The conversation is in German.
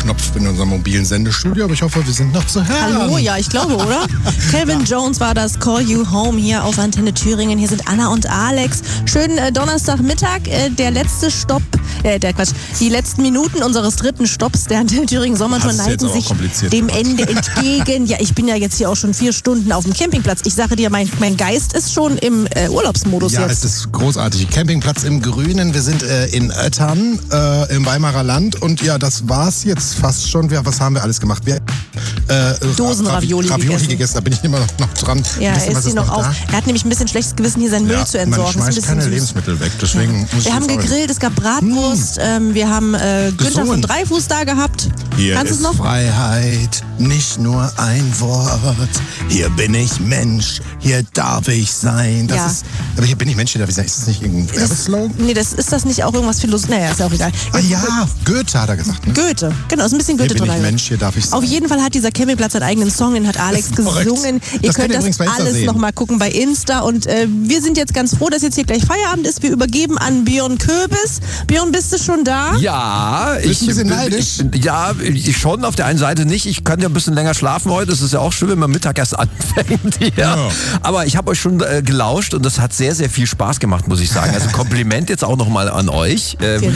Knopf in unserem mobilen Sendestudio, aber ich hoffe, wir sind noch zu hören. Hallo, ja, ich glaube, oder? Calvin Jones war das, Call You Home hier auf Antenne Thüringen. Hier sind Anna und Alex. Schönen Donnerstagmittag, der letzte Stopp, die letzten Minuten unseres dritten Stopps der Antenne Thüringen Sommertour neigen sich dem Ende entgegen. Ja, ich bin ja jetzt hier auch schon 4 Stunden auf dem Campingplatz. Ich sage dir, mein Geist ist schon im Urlaubsmodus ja, jetzt. Ja, es ist großartig. Campingplatz im Grünen. Wir sind in Öttern im Weimarer Land und ja, das war's jetzt fast schon. Was haben wir alles gemacht? Dosen-Ravioli gegessen. Da bin ich immer noch dran. Ja, er isst sie noch auf. Er hat nämlich ein bisschen schlechtes Gewissen, hier seinen Müll zu entsorgen. Man schmeißt keine Lebensmittel weg, deswegen muss wir haben gegrillt, es gab Bratwurst, wir haben Günther von Dreifuß da gehabt. Hier Kannst ist es noch? Freiheit, nicht nur ein Wort. Hier bin ich Mensch, hier darf ich sein. Aber hier bin ich Mensch, hier darf ich sein. Ist das nicht irgendein Werbeslogan? Nee, ist das nicht auch irgendwas Philosophisches? Naja, ist ja auch egal. Goethe hat er gesagt. Ne? Goethe, genau, ist ein bisschen Goethe. Hier bin ich Mensch, hier darf ich sein. Auf jeden Fall hat dieser Campingplatz einen eigenen Song, den hat Alex gesungen. Ihr könnt das alles nochmal gucken bei Insta. Und wir sind jetzt ganz froh, dass jetzt hier gleich Feierabend ist. Wir übergeben an Björn Köbis. Björn, bist du schon da? Ja, bist du ein bisschen neidisch? Ich schon, auf der einen Seite nicht. Ich kann ja ein bisschen länger schlafen heute. Das ist ja auch schön, wenn man Mittag erst anfängt. Ja. Aber ich habe euch schon gelauscht und das hat sehr, sehr viel Spaß gemacht, muss ich sagen. Also Kompliment jetzt auch nochmal an euch.